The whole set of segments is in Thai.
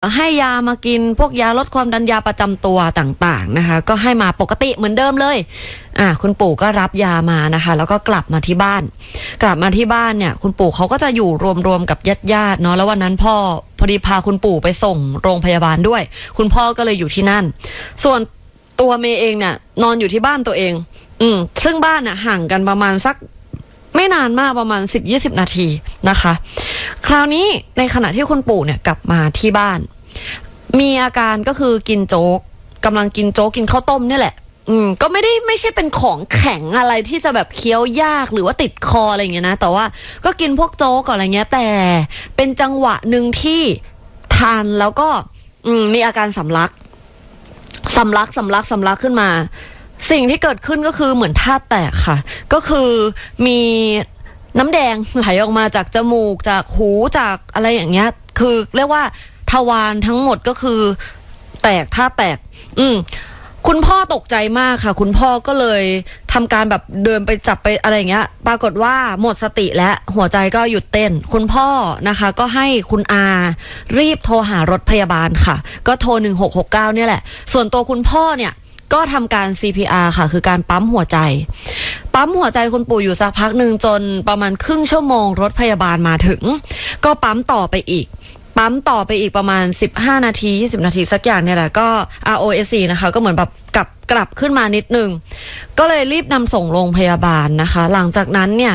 ให้ยามากินพวกยาลดความดันยาประจำตัวต่างๆนะคะก็ให้มาปกติเหมือนเดิมเลยคุณปู่ก็รับยามานะคะแล้วก็กลับมาที่บ้านเนี่ยคุณปู่เขาก็จะอยู่รวมๆกับญาติๆเนาะแล้ววันนั้นพ่อพอดีพาคุณปู่ไปส่งโรงพยาบาลด้วยคุณพ่อก็เลยอยู่ที่นั่นส่วนตัวเมย์เองเนี่ยนอนอยู่ที่บ้านตัวเองซึ่งบ้านน่ะห่างกันประมาณสักไม่นานมากประมาณ 10-20 นาทีนะคะคราวนี้ในขณะที่คุณปู่เนี่ยกลับมาที่บ้านมีอาการก็คือกินโจ๊กกำลังกินโจ๊กกินข้าวต้มนี่แหละก็ไม่ใช่เป็นของแข็งอะไรที่จะแบบเคี้ยวยากหรือว่าติดคออะไรอย่างเงี้ยนะแต่ว่าก็กินพวกโจ๊กอะไรเงี้ยแต่เป็นจังหวะหนึ่งที่ทานแล้วก็มีอาการสำลักขึ้นมาสิ่งที่เกิดขึ้นก็คือเหมือนธาตุแตกค่ะก็คือมีน้ำแดงไหลออกมาจากจมูกจากหูจากอะไรอย่างเงี้ยคือเรียกว่าทวารทั้งหมดก็คือแตกธาตุแตกคุณพ่อตกใจมากค่ะคุณพ่อก็เลยทำการแบบเดินไปจับไปอะไรอย่างเงี้ยปรากฏว่าหมดสติและหัวใจก็หยุดเต้นคุณพ่อนะคะก็ให้คุณอารีบโทรหารถพยาบาลค่ะก็โทร1669เนี่ยแหละส่วนตัวคุณพ่อเนี่ยก็ทำการ CPR ค่ะคือการปั๊มหัวใจคุณปู่อยู่สักพักหนึ่งจนประมาณครึ่งชั่วโมงรถพยาบาลมาถึงก็ปั๊มต่อไปอีกประมาณ15นาที20นาทีสักอย่างเนี่ยแหละก็ ROSC นะคะก็เหมือนแบบกลับขึ้นมานิดนึงก็เลยรีบนำส่งโรงพยาบาลนะคะหลังจากนั้นเนี่ย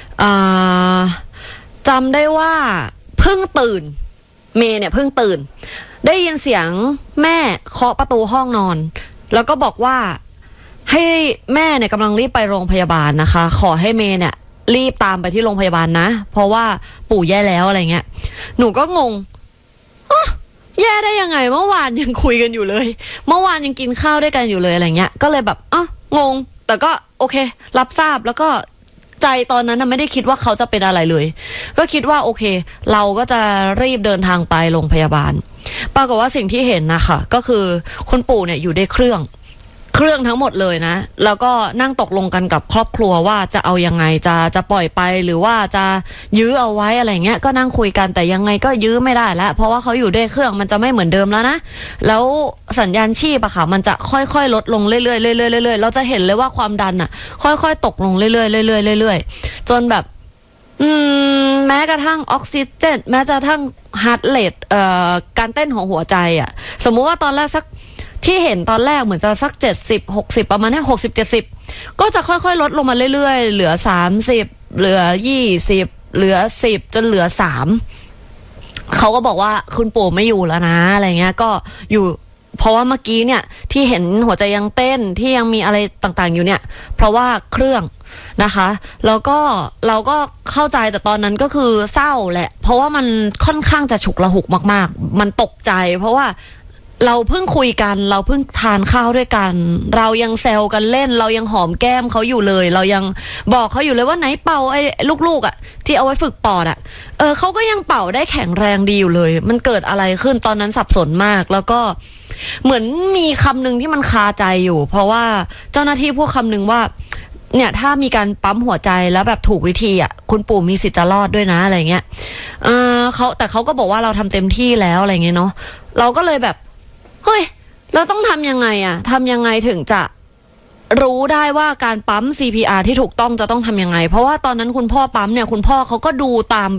จำได้ว่าเพิ่งตื่นเมย์เนี่ยเพิ่งตื่นได้ยินเสียงแม่เคาะประตูห้องนอนแล้วก็บอกว่าให้แม่เนี่ยกำลังรีบไปโรงพยาบาลนะคะขอให้เมย์เนี่ยรีบตามไปที่โรงพยาบาลนะเพราะว่าปู่แย่แล้วอะไรเงี้ยหนูก็งงแย่ได้ยังไงเมื่อวานยังคุยกันอยู่เลยเมื่อวานยังกินข้าวด้วยกันอยู่เลยอะไรเงี้ยก็เลยแบบงงแต่ก็โอเครับทราบแล้วก็ใจตอนนั้นไม่ได้คิดว่าเขาจะเป็นอะไรเลยก็คิดว่าโอเคเราก็จะรีบเดินทางไปโรงพยาบาลปรากฏว่าสิ่งที่เห็นนะคะก็คือคุณปู่เนี่ยอยู่ในเครื่องทั้งหมดเลยนะแล้วก็นั่งตกลงกันกับครอบครัวว่าจะเอายังไงจะปล่อยไปหรือว่าจะยื้อเอาไว้อะไรเงี้ยก็นั่งคุยกันแต่ยังไงก็ยื้อไม่ได้แล้วเพราะว่าเขาอยู่ด้วยเครื่องมันจะไม่เหมือนเดิมแล้วนะแล้วสัญญาณชีพอะค่ะมันจะค่อยๆลดลงเรื่อยๆเราจะเห็นเลยว่าความดันอะค่อยๆตกลงเรื่อยๆจนแบบแม้กระทั่งออกซิเจนแม้กระทั่งฮาร์ทเรทการเต้นของหัวใจอะสมมุติว่าตอนแรกสักที่เห็นตอนแรกเหมือนจะสัก70-60ประมาณนี้60-70ก็จะค่อยๆลดลงมาเรื่อยๆเหลือ30เหลือ20เหลือ10จนเหลือ3เขาก็บอกว่าคุณปู่ไม่อยู่แล้วนะอะไรเงี้ยก็อยู่เพราะว่าเมื่อกี้เนี่ยที่เห็นหัวใจยังเต้นที่ยังมีอะไรต่างๆอยู่เนี่ยเพราะว่าเครื่องนะคะแล้วก็เราก็เข้าใจแต่ตอนนั้นก็คือเศร้าแหละเพราะว่ามันค่อนข้างจะฉุกละหุกมากๆมันตกใจเพราะว่าเราเพิ่งคุยกันเราเพิ่งทานข้าวด้วยกันเรายังแซวกันเล่นเรายังหอมแก้มเขาอยู่เลยเรายังบอกเขาอยู่เลยว่าไหนเป่าไอ้ลูกๆอ่ะที่เอาไว้ฝึกปอดอ่ะเขาก็ยังเป่าได้แข็งแรงดีอยู่เลยมันเกิดอะไรขึ้นตอนนั้นสับสนมากแล้วก็เหมือนมีคำนึงที่มันคาใจอยู่เพราะว่าเจ้าหน้าที่พูดคำนึงว่าเนี่ยถ้ามีการปั๊มหัวใจแล้วแบบถูกวิธีอ่ะคุณปู่มีสิทธิ์จะรอดด้วยนะอะไรเงี้ยแต่เขาก็บอกว่าเราทำเต็มที่แล้วอะไรเงี้ยเนาะเราก็เลยแบบเฮ้ยเราต้องทำยังไงอะทำยังไงถึงจะรู้ได้ว่าการปั๊ม CPR ที่ถูกต้องจะต้องทำยังไงเพราะว่าตอนนั้นคุณพ่อปั๊มเนี่ยคุณพ่อเขาก็ดูตาม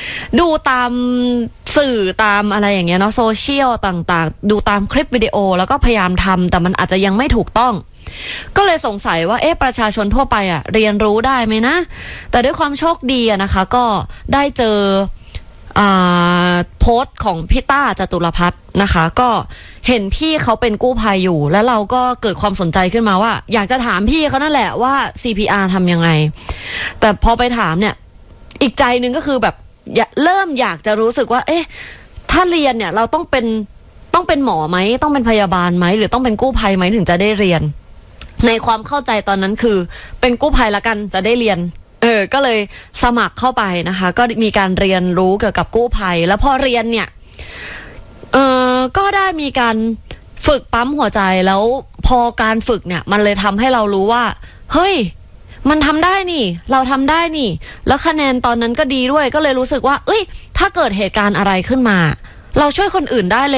สื่อตามอะไรอย่างเงี้ยเนาะโซเชียลต่างๆดูตามคลิปวิดีโอแล้วก็พยายามทำแต่มันอาจจะยังไม่ถูกต้องก็เลยสงสัยว่าประชาชนทั่วไปอะเรียนรู้ได้ไหมนะแต่ด้วยความโชคดีอะนะคะก็ได้เจอโพสต์ของพี่ต้าจตุรพัฒน์นะคะก็เห็นพี่เขาเป็นกู้ภัยอยู่แล้วเราก็เกิดความสนใจขึ้นมาว่าอยากจะถามพี่เขานั่นแหละว่า CPR ทำยังไงแต่พอไปถามเนี่ยอีกใจนึงก็คือแบบเริ่มอยากจะรู้สึกว่าถ้าเรียนเนี่ยเราต้องเป็นหมอไหมต้องเป็นพยาบาลไหมหรือต้องเป็นกู้ภัยไหมถึงจะได้เรียนในความเข้าใจตอนนั้นคือเป็นกู้ภัยละกันจะได้เรียนก็เลยสมัครเข้าไปนะคะก็มีการเรียนรู้เกี่ยวกับกู้ภัยแล้วพอเรียนเนี่ยก็ได้มีการฝึกปั๊มหัวใจแล้วพอการฝึกเนี่ยมันเลยทำให้เรารู้ว่าเฮ้ยมันทำได้นี่เราทำได้นี่แล้วคะแนนตอนนั้นก็ดีด้วยก็เลยรู้สึกว่าถ้าเกิดเหตุการณ์อะไรขึ้นมาเราช่วยคนอื่นได้เลย